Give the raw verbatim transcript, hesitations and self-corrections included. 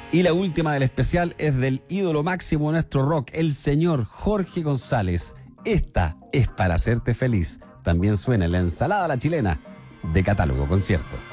Y la última del especial es del ídolo máximo de nuestro rock, el señor Jorge González. Esta es para hacerte feliz. También suena en la ensalada a la chilena de Catálogo Concierto.